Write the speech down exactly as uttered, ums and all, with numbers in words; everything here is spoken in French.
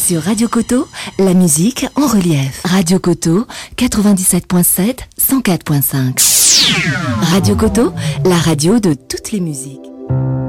Sur Radio Coteau, la musique en relief. Radio Coteau, quatre-vingt-dix-sept virgule sept, cent quatre virgule cinq. Radio Coteau, la radio de toutes les musiques.